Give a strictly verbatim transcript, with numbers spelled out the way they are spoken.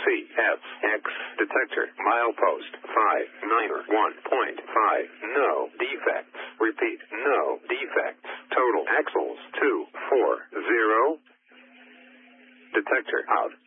C F X detector milepost five nine one point five. No defects. Repeat, no defects. Total axles two four zero. Detector out.